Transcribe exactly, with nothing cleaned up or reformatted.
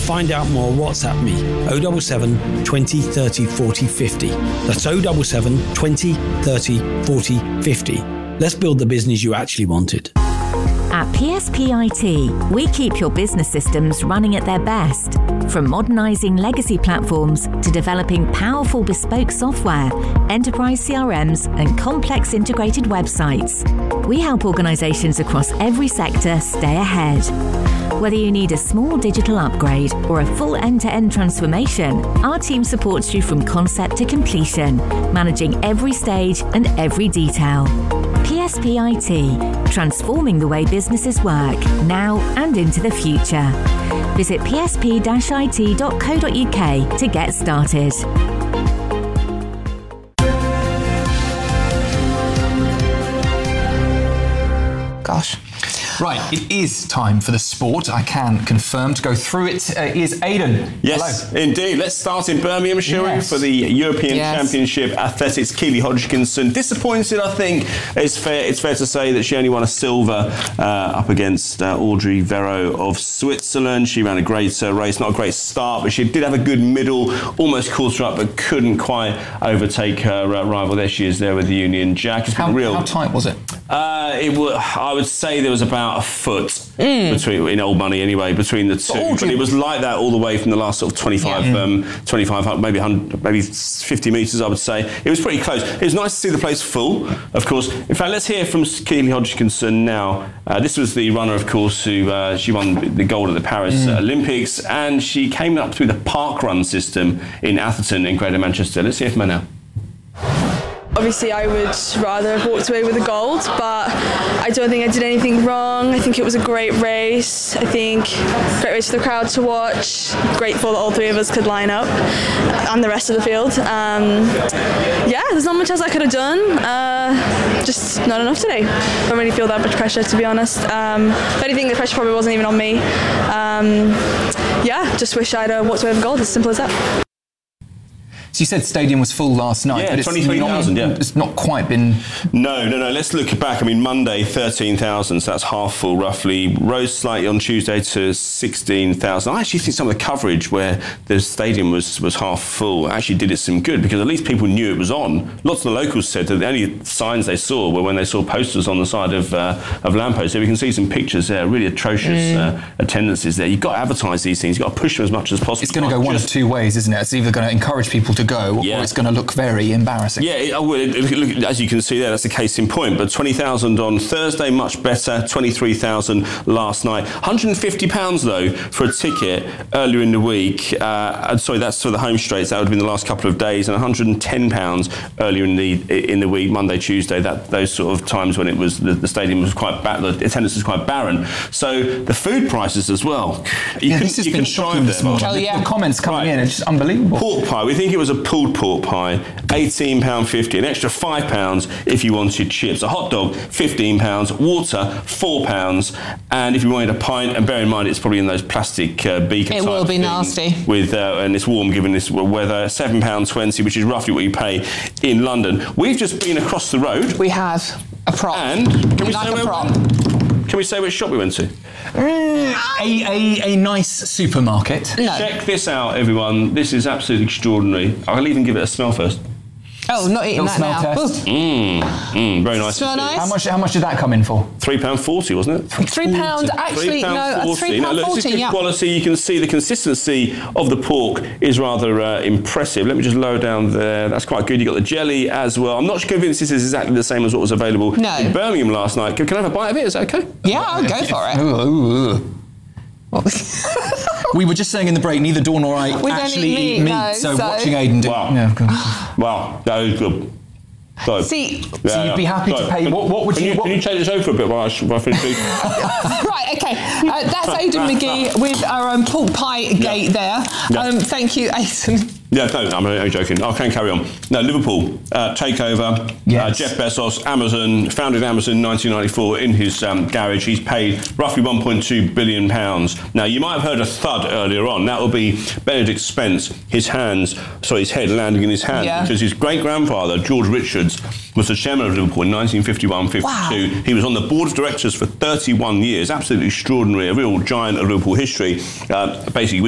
find out more, WhatsApp me, oh seven seven, twenty, thirty, forty, fifty. That's oh seven seven, twenty, thirty, forty, fifty. Let's build the business you actually wanted. At P S P I T, we keep your business systems running at their best. From modernising legacy platforms to developing powerful bespoke software, enterprise C R Ms and complex integrated websites. We help organisations across every sector stay ahead. Whether you need a small digital upgrade or a full end-to-end transformation, our team supports you from concept to completion, managing every stage and every detail. P S P I T, transforming the way businesses work, now and into the future. Visit p s p dash i t dot co dot u k to get started. Gosh. Right, it is time for the sport. I can confirm. To go through it uh, is Aidan. Yes, Hello. Indeed. Let's start in Birmingham, shall we, Yes. for the European Yes. Championship Athletics. Keely Hodgkinson disappointed, I think. It's fair It's fair to say that she only won a silver uh, up against uh, Audrey Vero of Switzerland. She ran a great uh, race, not a great start, but she did have a good middle, almost caught her up, but couldn't quite overtake her uh, rival. There she is there with the Union Jack. It's How, been real. how tight was it? Uh, it w- I would say there was about a foot mm. between, in old money anyway, between the two. But, but it was like that all the way from the last sort of twenty-five, yeah. um, twenty-five, maybe one hundred, maybe fifty metres, I would say. It was pretty close. It was nice to see the place full, of course. In fact, let's hear from Keely Hodgkinson now. Uh, this was the runner, of course, who uh, she won the gold at the Paris mm. uh, Olympics, and she came up through the park run system in Atherton in Greater Manchester. Let's hear from her now. Obviously, I would rather have walked away with the gold, but I don't think I did anything wrong. I think it was a great race. I think great race for the crowd to watch. Grateful that all three of us could line up, and the rest of the field. Um, yeah, there's not much else I could have done. Uh, just not enough today. I don't really feel that much pressure, to be honest. Um, if anything, the pressure probably wasn't even on me. Um, yeah, just wish I'd uh, walked away with gold. As simple as that. So you said stadium was full last night, yeah, but it's twenty-three thousand, yeah. It's not quite been... No, no, no, let's look back. I mean, Monday, thirteen thousand, so that's half full roughly. Rose slightly on Tuesday to sixteen thousand. I actually think some of the coverage where the stadium was, was half full actually did it some good, because at least people knew it was on. Lots of the locals said that the only signs they saw were when they saw posters on the side of uh, of lampposts. So we can see some pictures there, really atrocious mm. uh, attendances there. You've got to advertise these things. You've got to push them as much as possible. It's going to go one of two ways, isn't it? It's either going to encourage people to go, yeah. or it's going to look very embarrassing. Yeah, it, well, it, it, as you can see there, that's the case in point. But twenty thousand on Thursday, much better. twenty-three thousand last night. one hundred fifty pounds, though, for a ticket earlier in the week. Uh, sorry, that's for the home straights. That would have been the last couple of days. And one hundred ten pounds earlier in the in the week, Monday, Tuesday, that those sort of times when it was the, the stadium was quite bad, the attendance was quite barren. So the food prices as well. You yeah, can, this has you been can shocking this morning. Oh, yeah. The comments coming right. in, it's just unbelievable. Pork pie, we think it was a pulled pork pie, eighteen pounds fifty, an extra five pounds if you wanted chips. A hot dog, fifteen pounds, water, four pounds, and if you wanted a pint, and bear in mind it's probably in those plastic uh, beaker It will be nasty. With, uh, and it's warm given this weather, seven pounds twenty, which is roughly what you pay in London. We've just been across the road. We have a prop. And can we, we like say a where, prop. Can we say which shop we went to? Mm, a, a, a nice supermarket. No. Check this out, everyone. This is absolutely extraordinary. I'll even give it a smell first. Oh, not eating Little that smell now. test. Mmm, mm, very nice. Smell nice? How much? How much did that come in for? Three pound forty, wasn't it? Three pound, actually, no, three Now, pound look, this is forty. good Yeah. quality. You can see the consistency of the pork is rather uh, impressive. Let me just lower down there. That's quite good. You got the jelly as well. I'm not convinced this is exactly the same as what was available No. in Birmingham last night. Can, can I have a bite of it? Is that okay? Yeah, I'll go for it. Ooh, ooh, ooh. We were just saying in the break, neither Dawn nor I We don't actually eat eat meat, meat, no, so, so- watching Aidan do... Wow. Yeah, of course. Wow, that is good. So, See, yeah, so you'd be happy so, to pay... Can, What, what would can you... you, what, can you take this over for a bit while I, while I finish eating? right, okay. Uh, that's Aidan McGee with our um, pork pie gate there. Yeah. Um, thank you, Aidan. Yeah, no, I'm only joking. I can carry on. No, Liverpool uh, takeover. Yes. Uh, Jeff Bezos, Amazon, founded Amazon in nineteen ninety-four in his um, garage. He's paid roughly one point two billion pounds. Now, you might have heard a thud earlier on. That will be Benedict Spence, his hands, sorry, his head landing in his hand. Yeah. Because his great-grandfather, George Richards, was the chairman of Liverpool in nineteen fifty-one fifty-two. Wow. He was on the board of directors for thirty-one years. Absolutely extraordinary, a real giant of Liverpool history. Uh, basically,